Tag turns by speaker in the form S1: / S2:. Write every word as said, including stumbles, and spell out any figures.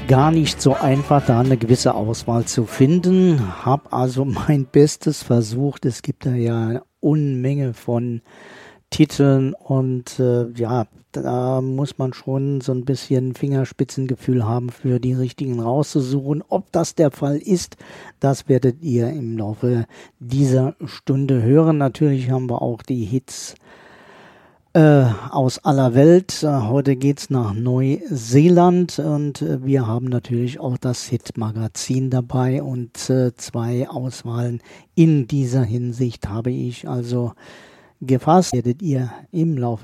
S1: gar nicht so einfach, da eine gewisse Auswahl zu finden. Hab also mein Bestes versucht. Es gibt da ja eine Unmenge von Titeln und äh, ja, da muss man schon so ein bisschen Fingerspitzengefühl haben, für die richtigen rauszusuchen. Ob das der Fall ist, das werdet ihr im Laufe dieser Stunde hören. Natürlich haben wir auch die Hits Äh, aus aller Welt. Äh, heute geht's nach Neuseeland und äh, wir haben natürlich auch das Hit-Magazin dabei und äh, zwei Auswahlen in dieser Hinsicht habe ich also gefasst. Werdet ihr im Laufe